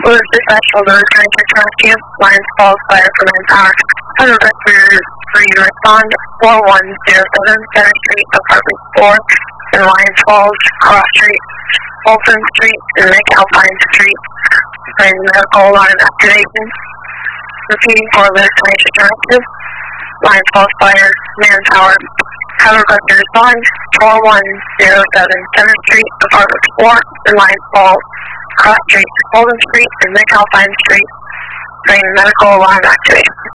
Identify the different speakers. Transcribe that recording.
Speaker 1: Louis Dispatch, Louis County Church Rescue, Lions Falls Fire for Manpower. Have a record for you to respond 4107 Center Street, Apartment 4, in Lions Falls, Cross Street, Fulton Street, and McAlpine Street. And medical alarm activation. Repeating for Louis County Church Rescue, Lions Falls Fire, Manpower. Have a record respond 4107 Center Street, Apartment 4, in Lions Falls, Cross Street, Fulton Street, and McAlpine Street. Medical alarm activation.